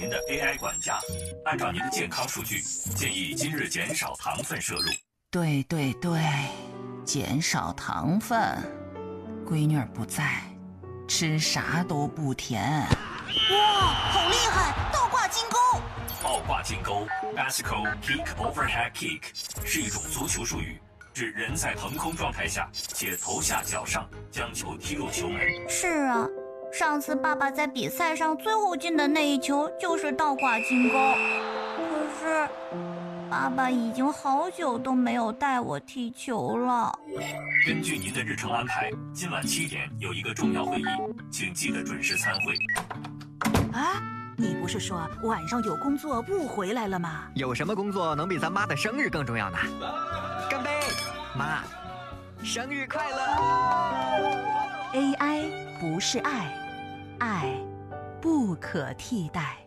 您的 AI 管家，按照您的健康数据，建议今日减少糖分摄入。 对对对，减少糖分。闺女儿不在，吃啥都不甜。 哇，好厉害！倒挂金钩。 倒挂金钩 （Bicycle Kick Overhead Kick） 是一种足球术语，指人在腾空状态下且头下脚上将球踢入球门。 是啊，上次爸爸在比赛上最后进的那一球就是倒挂金钩。可是，爸爸已经好久都没有带我踢球了。 根据您的日程安排，今晚7点有一个重要会议，请记得准时参会。 啊，你不是说晚上有工作不回来了吗？ 有什么工作能比咱妈的生日更重要呢？干杯，妈，生日快乐 ！AI 不是爱，爱不可替代。